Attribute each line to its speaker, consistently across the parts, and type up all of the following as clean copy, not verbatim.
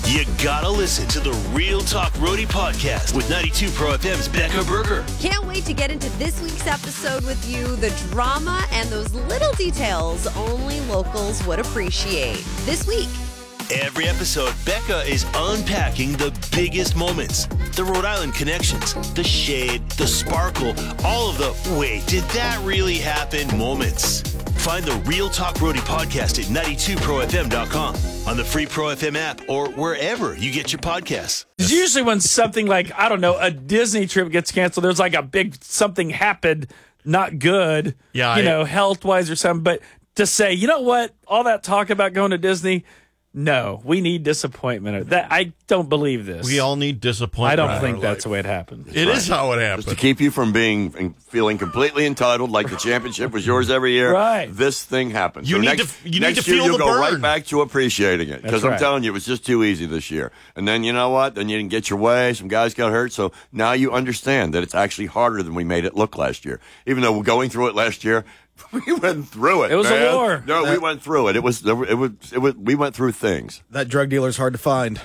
Speaker 1: You gotta listen to the Real Talk Roadie podcast with 92 Pro FM's Becca Berger.
Speaker 2: Can't wait to get into this week's episode with you. The drama and those little details only locals would appreciate. This week.
Speaker 1: Every episode, Becca is unpacking the biggest moments. The Rhode Island connections, the shade, the sparkle, all of the wait, did that really happen moments. Find the Real Talk Roadie podcast at 92profm.com, on the free Pro FM app, or wherever you get your podcasts.
Speaker 3: Usually when something like, I don't know, a Disney trip gets canceled, there's like a big something happened, not good, health-wise or something. But to say, you know what, all that talk about going to Disney, no, we need disappointment. That I don't believe this.
Speaker 4: We all need disappointment.
Speaker 3: I don't think that's the way it happened.
Speaker 4: It is how it happened.
Speaker 5: Just to keep you from feeling completely entitled, like the championship was yours every year.
Speaker 3: Right.
Speaker 5: This thing happens.
Speaker 4: You
Speaker 5: so
Speaker 4: need
Speaker 5: next
Speaker 4: to
Speaker 5: year
Speaker 4: feel
Speaker 5: you'll
Speaker 4: the
Speaker 5: go
Speaker 4: burn.
Speaker 5: right back to appreciating it. Because I'm telling you, it was just too easy this year. And then you know what? Then you didn't get your way. Some guys got hurt. So now you understand that it's actually harder than we made it look last year. Even though we're going through it last year. We went through it.
Speaker 3: It was a war.
Speaker 5: No, we went through it. It was. We went through things.
Speaker 6: That drug dealer's hard to find.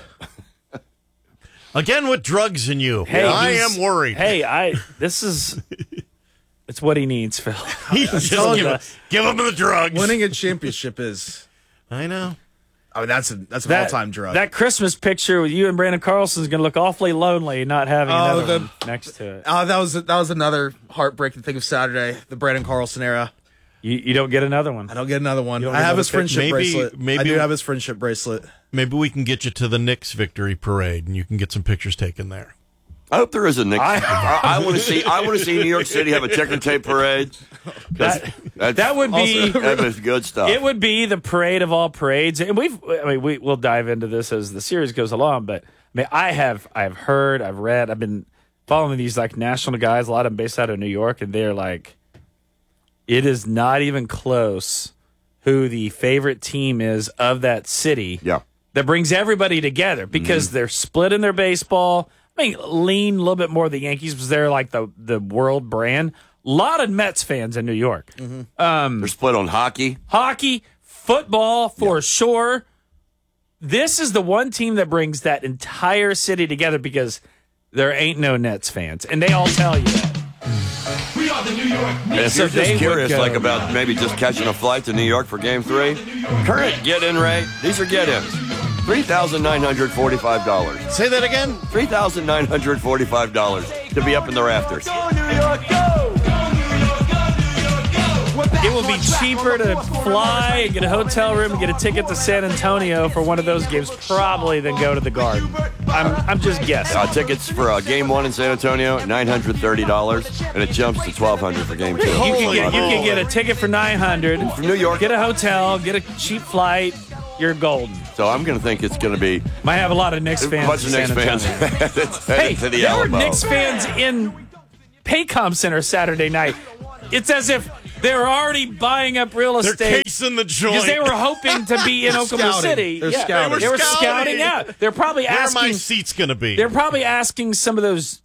Speaker 4: Again with drugs in you.
Speaker 3: Hey,
Speaker 4: I am worried.
Speaker 3: Hey, it's what he needs, Phil.
Speaker 4: He's just give him the drugs.
Speaker 6: Winning a championship is.
Speaker 4: I know.
Speaker 6: I mean, that's an all-time drug.
Speaker 3: That Christmas picture with you and Brandon Carlson is going to look awfully lonely not having another one next to it.
Speaker 6: That was another heartbreaking thing of Saturday, the Brandon Carlson era.
Speaker 3: You don't get another one.
Speaker 6: I don't get another one.
Speaker 3: I
Speaker 6: have his friendship bracelet.
Speaker 4: Maybe
Speaker 6: I do have his friendship bracelet.
Speaker 4: Maybe we can get you to the Knicks victory parade, and you can get some pictures taken there.
Speaker 5: I hope there is a Knicks. I want to see New York City have a ticker tape parade.
Speaker 3: That would be
Speaker 5: that is good stuff.
Speaker 3: It would be the parade of all parades, and we'll dive into this as the series goes along. But I've heard, I've read, I've been following these like national guys, a lot of them based out of New York, and they're like, it is not even close who the favorite team is of that city.
Speaker 5: Yeah,
Speaker 3: that brings everybody together because they're split in their baseball. Lean a little bit more the Yankees because they're like the world brand. A lot of Mets fans in New York.
Speaker 5: They're split on hockey.
Speaker 3: Football for sure. This is the one team that brings that entire city together because there ain't no Nets fans, and they all tell you that.
Speaker 1: We are the New York
Speaker 5: And if you're just curious, like about maybe just catching a flight to New York for Game 3, current get-in rate, these are get-ins, $3,945.
Speaker 4: Say that again?
Speaker 5: $3,945 to be up in the rafters.
Speaker 3: It will be cheaper to fly and get a hotel room and get a ticket to San Antonio for one of those games probably than go to the Garden. I'm just guessing.
Speaker 5: Tickets for Game 1 in San Antonio, $930, and it jumps to $1,200 for Game 2.
Speaker 3: You can get a ticket for $900
Speaker 5: from New York,
Speaker 3: get a hotel, get a cheap flight. You're golden.
Speaker 5: So I'm going to think it's going to be
Speaker 3: might have a lot of Knicks fans.
Speaker 5: A bunch of Knicks fans.
Speaker 3: Hey, there were Knicks fans in Paycom Center Saturday night. It's as if they were already buying up real estate.
Speaker 4: They're casing the joint.
Speaker 3: Because they were hoping to be in Oklahoma City.
Speaker 6: They're scouting.
Speaker 3: They were scouting out. They're probably asking.
Speaker 4: Where are my seats going to be?
Speaker 3: They're probably asking some of those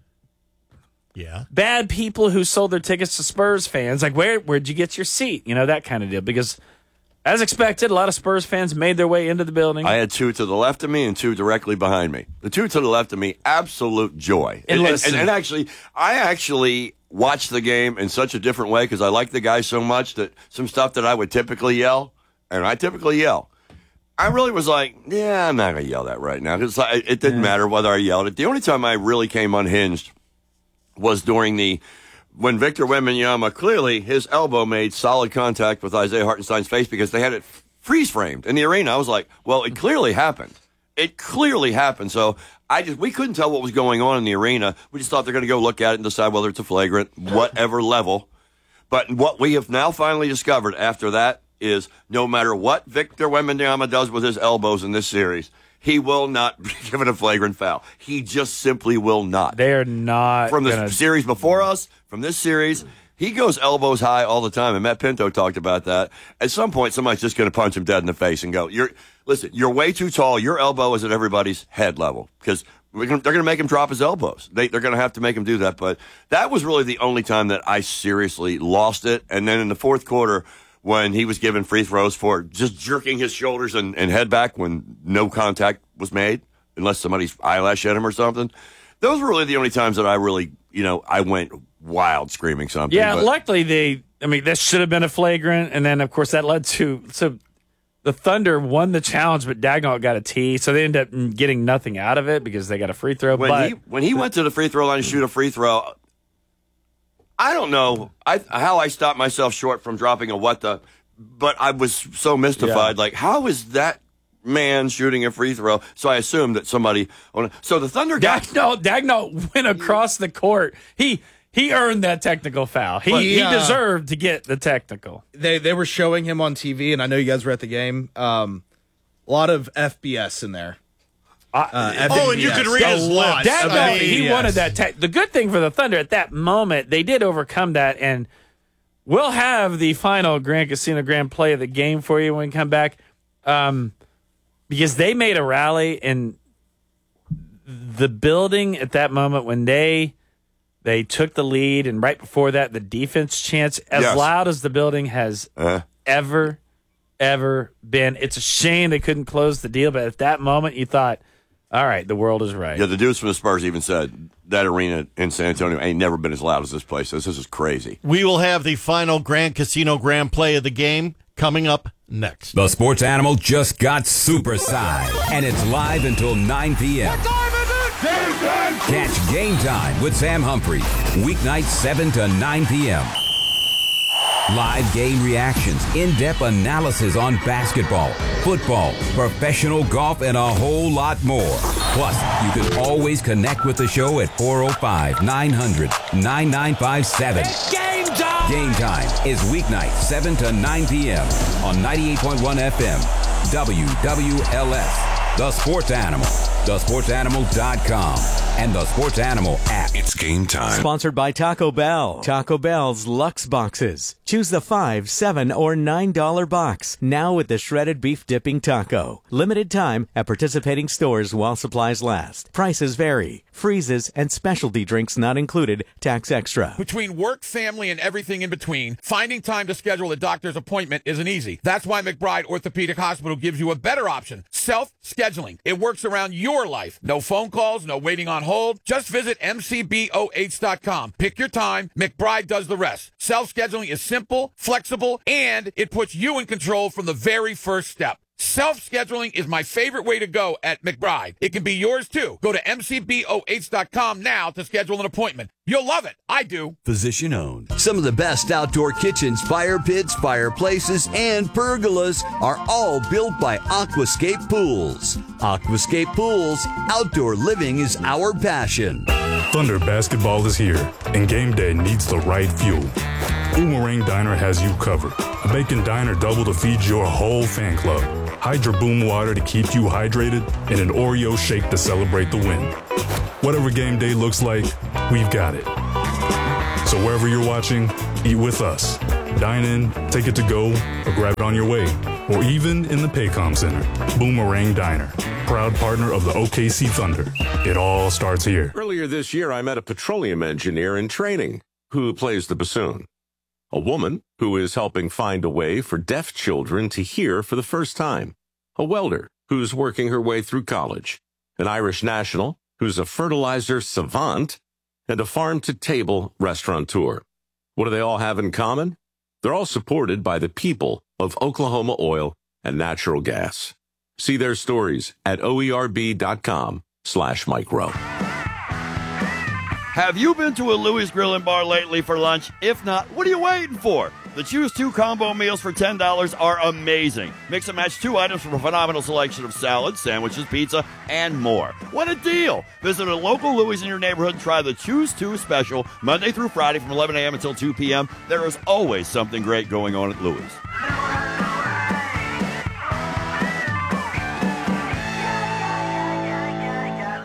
Speaker 3: bad people who sold their tickets to Spurs fans, like, where'd you get your seat? That kind of deal. Because, as expected, a lot of Spurs fans made their way into the building.
Speaker 5: I had two to the left of me and two directly behind me. The two to the left of me, absolute joy.
Speaker 3: And
Speaker 5: actually, I actually watched the game in such a different way because I like the guy so much that some stuff that I would typically yell, and I typically yell, I really was like, yeah, I'm not going to yell that right now because it didn't matter whether I yelled it. The only time I really came unhinged was during when Victor Wembanyama, clearly his elbow made solid contact with Isaiah Hartenstein's face because they had it freeze framed in the arena. I was like, well, it clearly happened. It clearly happened. So we couldn't tell what was going on in the arena. We just thought they're going to go look at it and decide whether it's a flagrant, whatever level. But what we have now finally discovered after that is no matter what Victor Wembanyama does with his elbows in this series, he will not give it a flagrant foul. He just simply will not.
Speaker 3: They're not.
Speaker 5: From the series before us, from this series, he goes elbows high all the time. And Matt Pinto talked about that. At some point, somebody's just going to punch him dead in the face and go, listen, you're way too tall. Your elbow is at everybody's head level because they're going to make him drop his elbows. They're going to have to make him do that. But that was really the only time that I seriously lost it. And then in the fourth quarter, when he was given free throws for just jerking his shoulders and head back when no contact was made unless somebody's eyelash hit him or something. Those were really the only times that I really, I went wild screaming something.
Speaker 3: Yeah,
Speaker 5: but
Speaker 3: luckily this should have been a flagrant, and then of course that led to the Thunder won the challenge, but Dagnall got a tee, so they ended up getting nothing out of it because they got a free throw.
Speaker 5: When he went to the free throw line to shoot a free throw, I don't know how I stopped myself short from dropping but I was so mystified. Like, how is that man shooting a free throw? So I assumed that somebody. So the Thunder
Speaker 3: Dagnall went across the court. He earned that technical foul. He deserved to get the technical.
Speaker 6: They were showing him on TV, and I know you guys were at the game. A lot of FBS in there.
Speaker 4: And you could read his lips.
Speaker 3: He wanted that. The good thing for the Thunder at that moment, they did overcome that, and we'll have the final Grand Casino Grand play of the game for you when we come back, because they made a rally, and the building at that moment when they took the lead, and right before that, the defense chants as loud as the building has ever been. It's a shame they couldn't close the deal, but at that moment, you thought, all right, the world is right.
Speaker 5: Yeah, the dudes from the Spurs even said that arena in San Antonio ain't never been as loud as this place. This is crazy.
Speaker 4: We will have the final Grand Casino Grand play of the game coming up next.
Speaker 7: The Sports Animal just got supersized, and it's live until 9 p.m. Catch Game Time with Sam Humphrey, weeknights 7 to 9 p.m. Live game reactions, in-depth analysis on basketball, football, professional golf, and a whole lot more. Plus, you can always connect with the show at 405-900-9957.
Speaker 1: Game time!
Speaker 7: Game Time is weeknights 7 to 9 p.m. on 98.1 FM, WWLS. The Sports Animal, thesportsanimal.com, and the Sports Animal app.
Speaker 1: It's game time.
Speaker 8: Sponsored by Taco Bell. Taco Bell's Luxe Boxes. Choose the $5, $7, or $9 box. Now with the shredded beef dipping taco. Limited time at participating stores while supplies last. Prices vary. Freezes and specialty drinks not included. Tax extra.
Speaker 9: Between work, family, and everything in between, finding time to schedule a doctor's appointment isn't easy. That's why McBride Orthopedic Hospital gives you a better option. Self-scheduling. It works around your life. No phone calls, no waiting on hold. Just visit mcboh.com. Pick your time. McBride does the rest. Self-scheduling is simple, flexible, and it puts you in control from the very first step. Self-scheduling is my favorite way to go at McBride. It can be yours, too. Go to mcboh.com now to schedule an appointment. You'll love it. I do.
Speaker 10: Physician owned. Some of the best outdoor kitchens, fire pits, fireplaces, and pergolas are all built by Aquascape Pools. Aquascape Pools, outdoor living is our passion.
Speaker 11: Thunder basketball is here, and game day needs the right fuel. Boomerang Diner has you covered. A bacon diner double to feed your whole fan club. Hydra Boom water to keep you hydrated, and an Oreo shake to celebrate the win. Whatever game day looks like, we've got it. So wherever you're watching, eat with us. Dine in, take it to go, or grab it on your way. Or even in the Paycom Center. Boomerang Diner, proud partner of the OKC Thunder. It all starts here.
Speaker 12: Earlier this year, I met a petroleum engineer in training who plays the bassoon. A woman who is helping find a way for deaf children to hear for the first time. A welder who's working her way through college. An Irish national who's a fertilizer savant. And a farm-to-table restaurateur. What do they all have in common? They're all supported by the people of Oklahoma Oil and Natural Gas. See their stories at oerb.com/micro.
Speaker 13: Have you been to a Louis Grill and Bar lately for lunch? If not, what are you waiting for? The Choose 2 combo meals for $10 are amazing. Mix and match 2 items from a phenomenal selection of salads, sandwiches, pizza, and more. What a deal! Visit a local Louis in your neighborhood and try the Choose 2 special Monday through Friday from 11 a.m. until 2 p.m. There is always something great going on at Louis.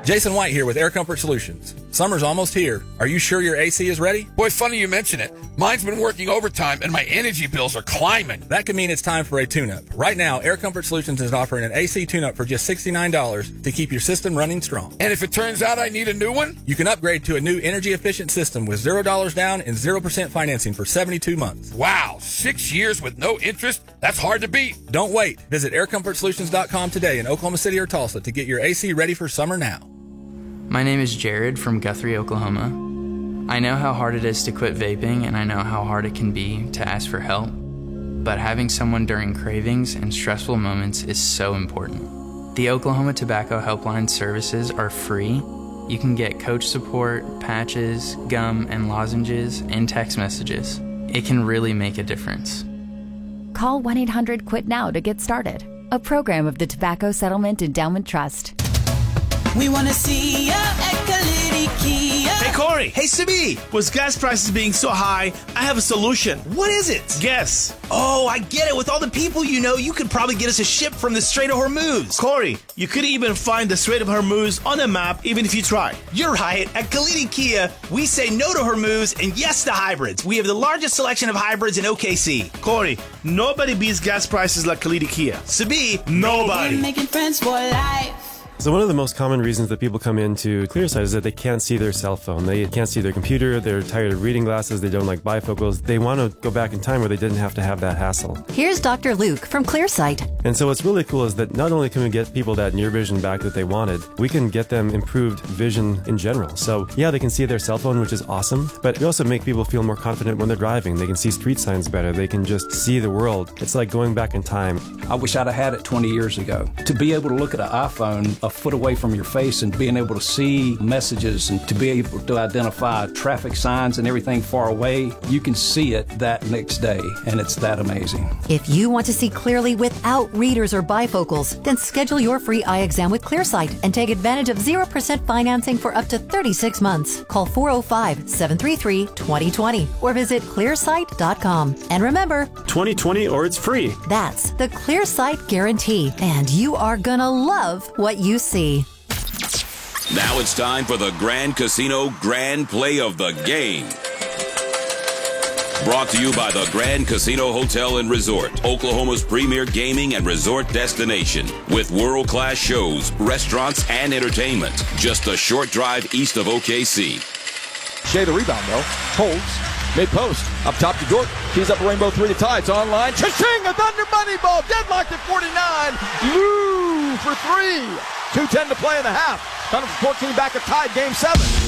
Speaker 14: Jason White here with Air Comfort Solutions. Summer's almost here. Are you sure your AC is ready?
Speaker 9: Boy, funny you mention it. Mine's been working overtime and my energy bills are climbing.
Speaker 14: That could mean it's time for a tune-up. Right now, Air Comfort Solutions is offering an AC tune-up for just $69 to keep your system running strong.
Speaker 9: And if it turns out I need a new one?
Speaker 14: You can upgrade to a new energy-efficient system with $0 down and 0% financing for 72 months.
Speaker 9: Wow, 6 years with no interest? That's hard to beat.
Speaker 14: Don't wait. Visit aircomfortsolutions.com today in Oklahoma City or Tulsa to get your AC ready for summer now.
Speaker 15: My name is Jared from Guthrie, Oklahoma. I know how hard it is to quit vaping, and I know how hard it can be to ask for help. But having someone during cravings and stressful moments is so important. The Oklahoma Tobacco Helpline services are free. You can get coach support, patches, gum, and lozenges, and text messages. It can really make a difference.
Speaker 16: Call 1-800-QUIT-NOW to get started. A program of the Tobacco Settlement Endowment Trust.
Speaker 17: We want to see ya at Kalidi Kia.
Speaker 18: Hey, Corey. Hey, Sibi. With gas prices being so high, I have a solution. What is it? Guess. Oh, I get it. With all the people you know, you could probably get us a ship from the Strait of Hormuz. Corey, you could even find the Strait of Hormuz on a map, even if you try. You're right. At Kalidi Kia, we say no to Hormuz and yes to hybrids. We have the largest selection of hybrids in OKC. Corey, nobody beats gas prices like Kalidi Kia. Sibi, nobody.
Speaker 17: We're making friends for life.
Speaker 19: So one of the most common reasons that people come into Clearsight is that they can't see their cell phone. They can't see their computer. They're tired of reading glasses. They don't like bifocals. They want to go back in time where they didn't have to have that hassle.
Speaker 16: Here's Dr. Luke from Clearsight.
Speaker 19: And so what's really cool is that not only can we get people that near vision back that they wanted, we can get them improved vision in general. So yeah, they can see their cell phone, which is awesome, but we also make people feel more confident when they're driving. They can see street signs better. They can just see the world. It's like going back in time.
Speaker 20: I wish I'd have had it 20 years ago. To be able to look at an iPhone a foot away from your face and being able to see messages and to be able to identify traffic signs and everything far away, you can see it that next day, and it's that amazing.
Speaker 16: If you want to see clearly without readers or bifocals, then schedule your free eye exam with Clearsight and take advantage of 0% financing for up to 36 months. Call 405-733-2020 or visit clearsight.com. And remember,
Speaker 18: 2020 or it's free.
Speaker 16: That's the Clearsight guarantee, and you are gonna love what you see.
Speaker 7: Now it's time for the Grand Casino Grand Play of the Game. Brought to you by the Grand Casino Hotel and Resort, Oklahoma's premier gaming and resort destination. With world-class shows, restaurants, and entertainment. Just a short drive east of OKC.
Speaker 21: Shea the rebound, though. Holds. Mid-post. Up top to Dort. Keys up a rainbow three to tie. It's online. Cha-ching! A Thunder Money Ball. Deadlocked at 49. Lou for three. 2:10 to play in the half. Thunder 14 back at tied game 7.